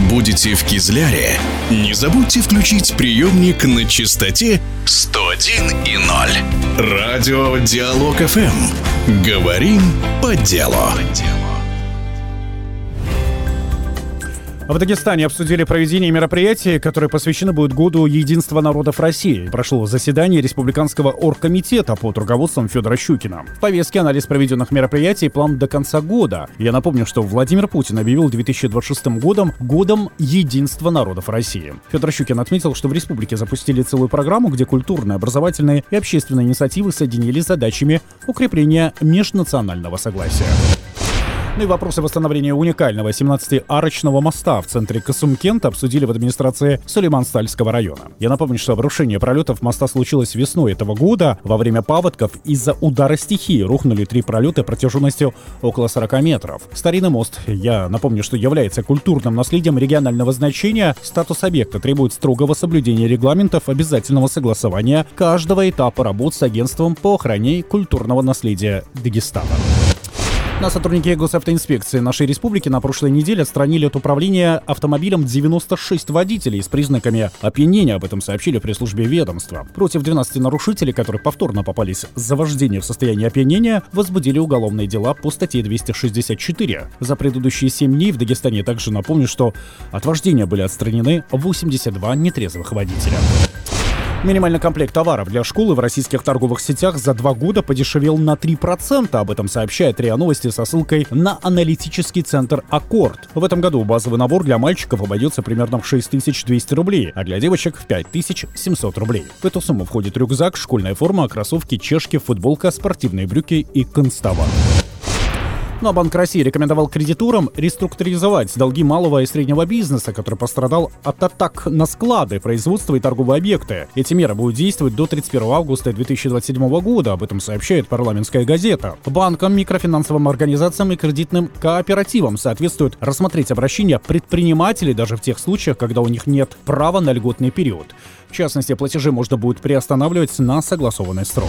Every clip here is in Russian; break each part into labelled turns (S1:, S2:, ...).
S1: Будете в Кизляре? Не забудьте включить приемник на частоте 101,0. Радио Диалог ФМ. Говорим по делу.
S2: В Дагестане обсудили проведение мероприятий, которые посвящены будут Году единства народов России. Прошло заседание Республиканского оргкомитета под руководством Федора Щукина. В повестке анализ проведенных мероприятий и план до конца года. Я напомню, что Владимир Путин объявил 2026 годом Годом единства народов России. Федор Щукин отметил, что в республике запустили целую программу, где культурные, образовательные и общественные инициативы соединились с задачами укрепления межнационального согласия. Ну и вопросы восстановления уникального 17-арочного моста в центре Касымкента обсудили в администрации Сулейман-Стальского района. Я напомню, что обрушение пролетов моста случилось весной этого года. Во время паводков из-за удара стихии рухнули 3 пролета протяженностью около 40 метров. Старинный мост, я напомню, что является культурным наследием регионального значения. Статус объекта требует строгого соблюдения регламентов, обязательного согласования каждого этапа работ с агентством по охране культурного наследия Дагестана. Сотрудники госавтоинспекции нашей республики на прошлой неделе отстранили от управления автомобилем 96 водителей с признаками опьянения. Об этом сообщили в пресс-службе ведомства. Против 12 нарушителей, которые повторно попались за вождение в состоянии опьянения, возбудили уголовные дела по статье 264. За предыдущие 7 дней в Дагестане также напомню, что от вождения были отстранены 82 нетрезвых водителя. Минимальный комплект товаров для школы в российских торговых сетях за 2 года подешевел на 3%. Об этом сообщает РИА Новости со ссылкой на аналитический центр «Аккорд». В этом году базовый набор для мальчиков обойдется примерно в 6200 рублей, а для девочек в 5700 рублей. В эту сумму входит рюкзак, школьная форма, кроссовки, чешки, футболка, спортивные брюки и констовар. Ну а Банк России рекомендовал кредиторам реструктуризовать долги малого и среднего бизнеса, который пострадал от атак на склады, производство и торговые объекты. Эти меры будут действовать до 31 августа 2027 года. Об этом сообщает «Парламентская газета». Банкам, микрофинансовым организациям и кредитным кооперативам соответствует рассмотреть обращения предпринимателей даже в тех случаях, когда у них нет права на льготный период. В частности, платежи можно будет приостанавливать на согласованный срок.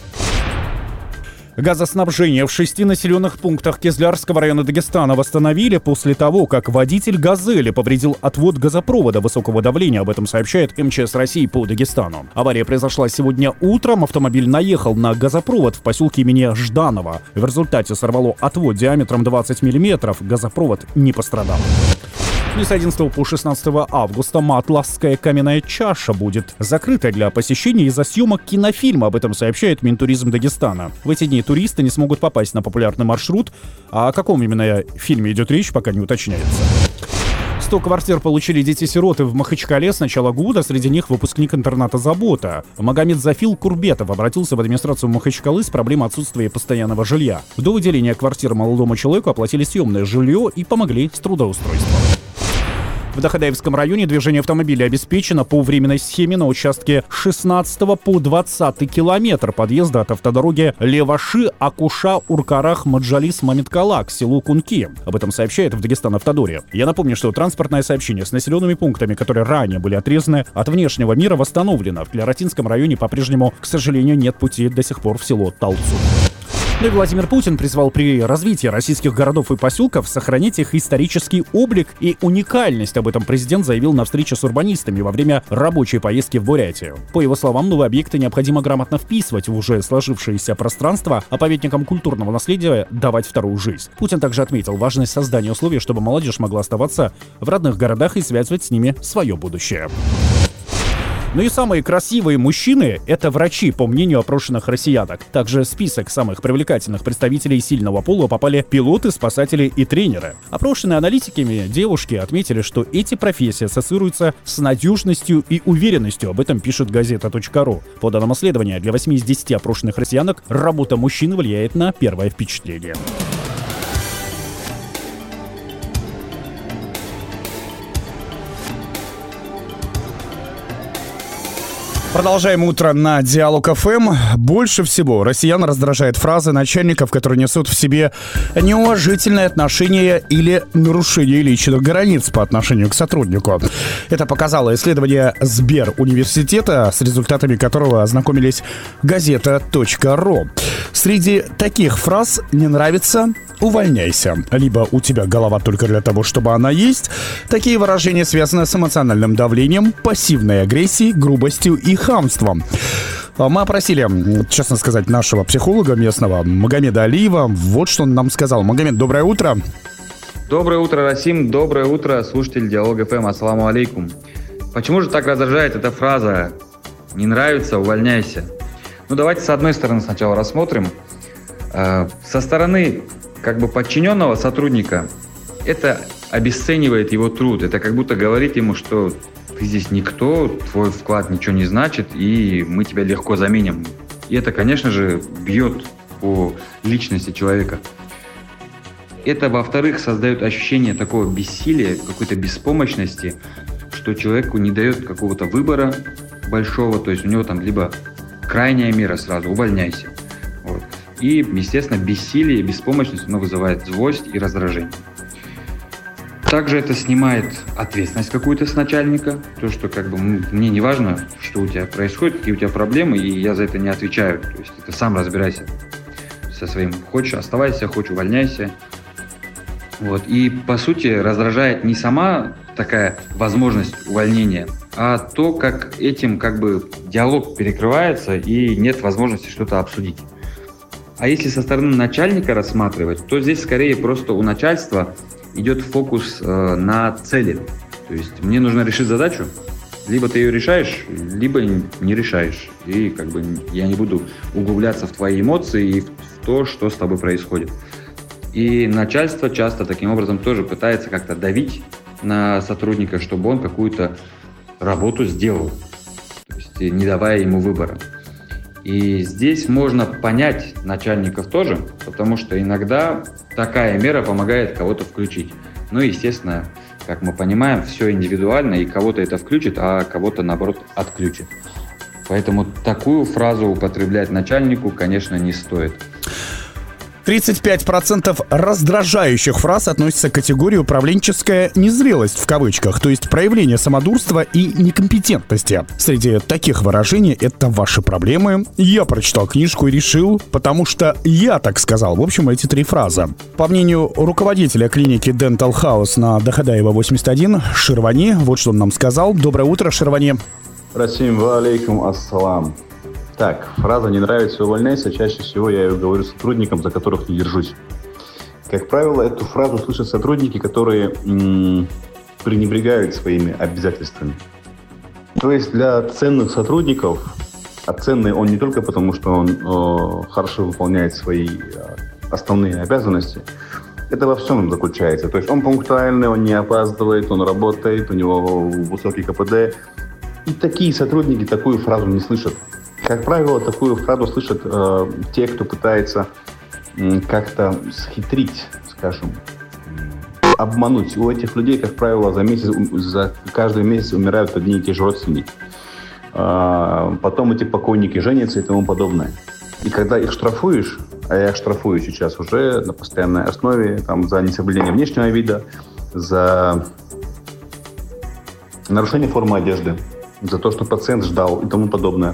S2: Газоснабжение в 6 населенных пунктах Кизлярского района Дагестана восстановили после того, как водитель «Газели» повредил отвод газопровода высокого давления. Об этом сообщает МЧС России по Дагестану. Авария произошла сегодня утром. Автомобиль наехал на газопровод в поселке имени Жданова. В результате сорвало отвод диаметром 20 мм. Газопровод не пострадал. С 11 по 16 августа Матласская каменная чаша будет закрыта для посещения из-за съемок кинофильма. Об этом сообщает Минтуризм Дагестана. В эти дни туристы не смогут попасть на популярный маршрут. А о каком именно фильме идет речь, пока не уточняется. 100 квартир получили дети-сироты в Махачкале с начала года. Среди них выпускник интерната «Забота». Магомед Зафил Курбетов обратился в администрацию Махачкалы с проблемой отсутствия постоянного жилья. До выделения квартиры молодому человеку оплатили съемное жилье и помогли с трудоустройством. В Дахадаевском районе движение автомобилей обеспечено по временной схеме на участке 16 по 20 километр подъезда от автодороги Леваши-Акуша-Уркарах-Маджалис-Мамиткала к селу Кунки. Об этом сообщает в Дагестан Автодоре. Я напомню, что транспортное сообщение с населенными пунктами, которые ранее были отрезаны от внешнего мира, восстановлено. В Клератинском районе по-прежнему, к сожалению, нет пути до сих пор в село Талцу. Ну и Владимир Путин призвал при развитии российских городов и поселков сохранить их исторический облик и уникальность. Об этом президент заявил на встрече с урбанистами во время рабочей поездки в Бурятию. По его словам, новые объекты необходимо грамотно вписывать в уже сложившееся пространство, а памятникам культурного наследия давать вторую жизнь. Путин также отметил важность создания условий, чтобы молодежь могла оставаться в родных городах и связывать с ними свое будущее. Ну и самые красивые мужчины — это врачи, по мнению опрошенных россиянок. Также в список самых привлекательных представителей сильного пола попали пилоты, спасатели и тренеры. Опрошенные аналитиками девушки отметили, что эти профессии ассоциируются с надежностью и уверенностью. Об этом пишет газета.ру. По данным исследования, для 8 из 10 опрошенных россиянок работа мужчины влияет на первое впечатление. Продолжаем утро на Диалог ФМ. Больше всего россиян раздражает фраза начальников, которые несут в себе неуважительное отношение или нарушение личных границ по отношению к сотруднику. Это показало исследование Сберуниверситета, с результатами которого ознакомились газета.ру. Среди таких фраз «не нравится», увольняйся. Либо у тебя голова только для того, чтобы она есть. Такие выражения связаны с эмоциональным давлением, пассивной агрессией, грубостью и хамством. Мы опросили, честно сказать, нашего психолога местного Магомеда Алиева. Вот что он нам сказал. Магомед, доброе утро.
S3: Доброе утро, Расим. Доброе утро, слушатель Диалог ФМ. Ассаламу алейкум. Почему же так раздражает эта фраза «не нравится, увольняйся»? Ну, давайте с одной стороны сначала рассмотрим. Со стороны подчиненного сотрудника это обесценивает его труд. Это как будто говорит ему, что ты здесь никто, твой вклад ничего не значит, и мы тебя легко заменим. И это, конечно же, бьет по личности человека. Это, во-вторых, создает ощущение такого бессилия, какой-то беспомощности, что человеку не дает какого-то выбора большого, то есть у него там либо крайняя мера сразу, увольняйся. Вот. И, естественно, бессилие, беспомощность, оно вызывает злость и раздражение. Также это снимает ответственность какую-то с начальника, то, что мне не важно, что у тебя происходит, какие у тебя проблемы, и я за это не отвечаю. То есть ты сам разбирайся со своим. Хочешь, оставайся, хочешь, увольняйся. Вот. И, по сути, раздражает не сама такая возможность увольнения, а то, как этим диалог перекрывается и нет возможности что-то обсудить. А если со стороны начальника рассматривать, то здесь скорее просто у начальства идет фокус на цели. То есть мне нужно решить задачу, либо ты ее решаешь, либо не решаешь. И я не буду углубляться в твои эмоции и в то, что с тобой происходит. И начальство часто таким образом тоже пытается как-то давить на сотрудника, чтобы он какую-то работу сделал, то есть не давая ему выбора. И здесь можно понять начальников тоже, потому что иногда такая мера помогает кого-то включить. Ну и, естественно, как мы понимаем, все индивидуально, и кого-то это включит, а кого-то, наоборот, отключит. Поэтому такую фразу употреблять начальнику, конечно, не стоит.
S2: 35% раздражающих фраз относятся к категории «управленческая незрелость» в кавычках, то есть проявление самодурства и некомпетентности. Среди таких выражений это ваши проблемы, я прочитал книжку и решил, потому что я так сказал. В общем, эти три фразы. По мнению руководителя клиники Dental House на Дахадаева 81 Ширвани, вот что он нам сказал. Доброе утро, Ширвани.
S4: Расим, ва алейкум ассалам. Так, фраза «не нравится, увольняйся», чаще всего я ее говорю сотрудникам, за которых не держусь. Как правило, эту фразу слышат сотрудники, которые пренебрегают своими обязательствами. То есть для ценных сотрудников, а ценный он не только потому, что он хорошо выполняет свои основные обязанности, это во всем заключается. То есть он пунктуальный, он не опаздывает, он работает, у него высокий КПД. И такие сотрудники такую фразу не слышат. Как правило, такую фразу слышат те, кто пытается как-то схитрить, скажем, обмануть. У этих людей, как правило, за каждый месяц умирают одни и те же родственники. Потом эти покойники женятся и тому подобное. И когда их штрафуешь, а я их штрафую сейчас уже на постоянной основе, за несоблюдение внешнего вида, за нарушение формы одежды, за то, что пациент ждал и тому подобное.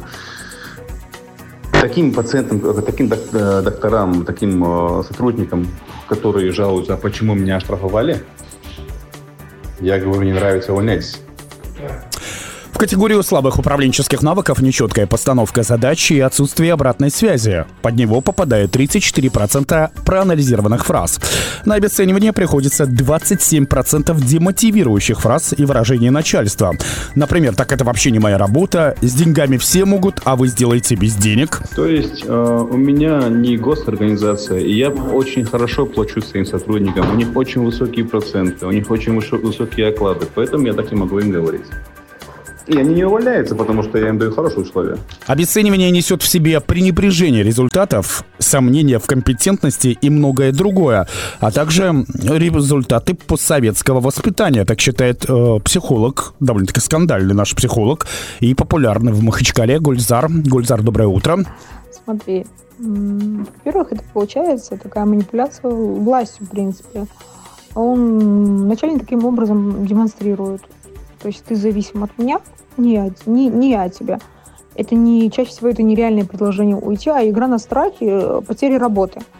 S4: Таким пациентам, таким докторам, таким сотрудникам, которые жалуются, а почему меня оштрафовали, я говорю, не нравится, увольняйтесь.
S2: В категорию слабых управленческих навыков нечеткая постановка задачи и отсутствие обратной связи. Под него попадает 34% проанализированных фраз. На обесценивание приходится 27% демотивирующих фраз и выражений начальства. Например, «так это вообще не моя работа», «с деньгами все могут, а вы сделаете без денег».
S4: То есть у меня не госорганизация, и я очень хорошо плачу своим сотрудникам. У них очень высокие проценты, у них очень высокие оклады, поэтому я так не могу им говорить. И они не увольняются, потому что я им даю хорошие условия.
S2: Обесценивание несет в себе пренебрежение результатов, сомнения в компетентности и многое другое, а также результаты постсоветского воспитания, так считает психолог, довольно-таки скандальный наш психолог и популярный в Махачкале Гульзар. Гульзар, доброе утро.
S5: Смотри, во-первых, это получается такая манипуляция властью, в принципе. Начальник таким образом демонстрирует. То есть ты зависим от меня, не я от тебя. Чаще всего это нереальное предложение уйти, а игра на страхе, потери работы.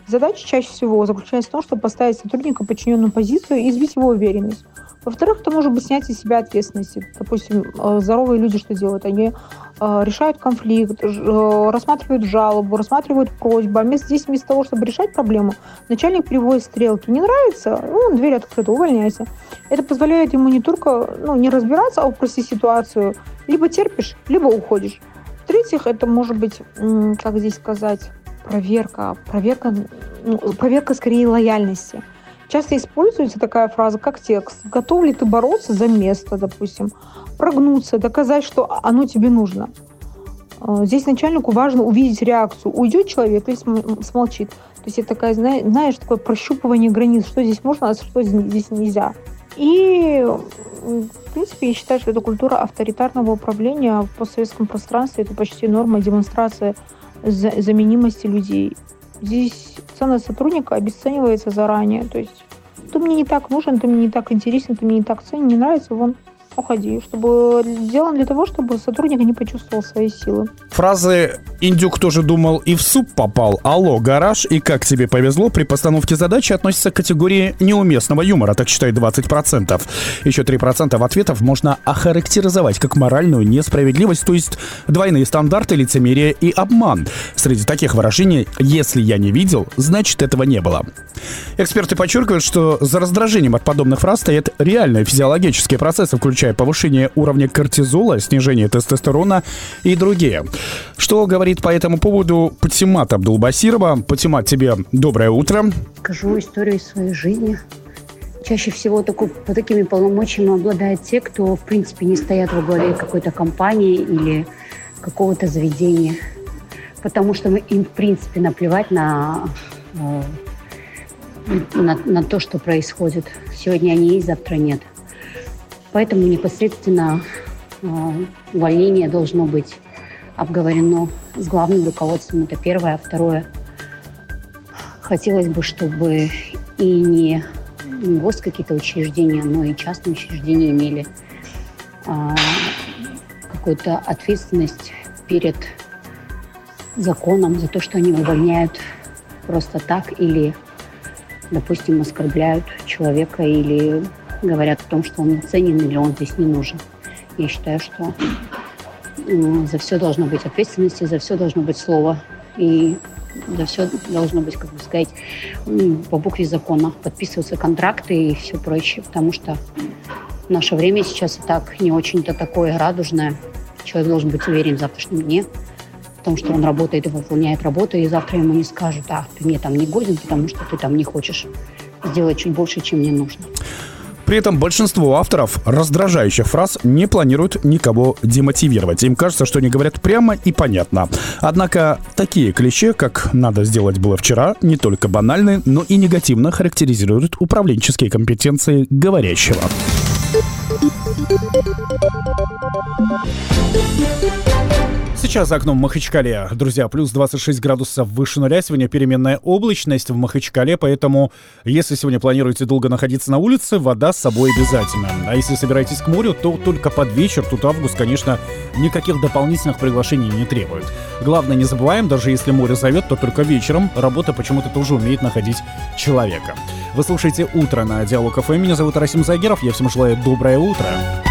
S5: Задача чаще всего заключается в том, чтобы поставить сотрудника в подчиненную позицию и избить его уверенность. Во-вторых, это может быть снятие с себя ответственности. Допустим, здоровые люди что делают? Они решают конфликт, рассматривают жалобу, рассматривают просьбу. А вместо того, чтобы решать проблему, начальник приводит стрелки. Не нравится? Дверь открыта, увольняйся. Это позволяет ему не только не разбираться, а упростить ситуацию. Либо терпишь, либо уходишь. В-третьих, это может быть, как здесь сказать, проверка скорее лояльности. Часто используется такая фраза, как текст. Готов ли ты бороться за место, допустим, прогнуться, доказать, что оно тебе нужно. Здесь начальнику важно увидеть реакцию. Уйдет человек или смолчит. То есть это такая, знаешь, такое прощупывание границ, что здесь можно, а что здесь нельзя. И, в принципе, я считаю, что эта культура авторитарного управления в постсоветском пространстве – это почти норма демонстрация заменимости людей. Здесь ценность сотрудника обесценивается заранее. То есть ты мне не так нужен, ты мне не так интересен, ты мне не так ценен, не нравится, уходи. Сделано для того, чтобы сотрудник не почувствовал свои силы.
S2: Фразы «Индюк тоже думал и в суп попал», «Алло, гараж» и «Как тебе повезло» при постановке задачи относятся к категории неуместного юмора, так считает 20%. Еще 3% ответов можно охарактеризовать как моральную несправедливость, то есть двойные стандарты, лицемерие и обман. Среди таких выражений «если я не видел, значит этого не было». Эксперты подчеркивают, что за раздражением от подобных фраз стоят реальные физиологические процессы, включая повышение уровня кортизола, снижение тестостерона и другие. Что говорит по этому поводу Патимат Абдулбасирова? Патимат, тебе доброе утро.
S6: Скажу историю из своей жизни. Чаще всего по такими полномочиями обладают те, кто, в принципе, не стоят во главе какой-то компании или какого-то заведения. Потому что им, в принципе, наплевать на то, что происходит. Сегодня они есть, завтра нет. Поэтому непосредственно увольнение должно быть обговорено с главным руководством. Это первое. А второе. Хотелось бы, чтобы и не гос какие-то учреждения, но и частные учреждения имели какую-то ответственность перед законом за то, что они увольняют просто так или, допустим, оскорбляют человека или говорят о том, что он ценен или он здесь не нужен. Я считаю, что за все должна быть ответственность, и за все должно быть слово. И за все должно быть, как бы сказать, по букве закона. Подписываться контракты и все прочее. Потому что в наше время сейчас и так не очень-то такое радужное. Человек должен быть уверен в завтрашнем дне, в том, что он работает и выполняет работу, и завтра ему не скажут: ты мне там не годен, потому что ты там не хочешь сделать чуть больше, чем мне нужно.
S2: При этом большинство авторов раздражающих фраз не планируют никого демотивировать. Им кажется, что они говорят прямо и понятно. Однако такие клише, как «надо сделать было вчера», не только банальны, но и негативно характеризуют управленческие компетенции говорящего. Сейчас за окном Махачкале, друзья, плюс 26 градусов выше нуля. Сегодня переменная облачность в Махачкале, поэтому если сегодня планируете долго находиться на улице, вода с собой обязательно. А если собираетесь к морю, то только под вечер. Тут август, конечно, никаких дополнительных приглашений не требует. Главное, не забываем, даже если море зовет, то только вечером. Работа почему-то тоже умеет находить человека. Вы слушаете «Утро» на Диалог ФМ. Меня зовут Расим Загеров. Я всем желаю доброе утро.